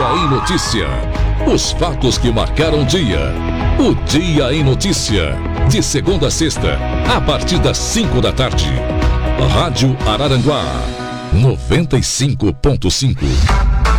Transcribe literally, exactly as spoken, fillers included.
em Notícia. Os fatos que marcaram o dia. O Dia em Notícia. De segunda a sexta, a partir das cinco da tarde. Rádio Araranguá noventa e cinco ponto cinco.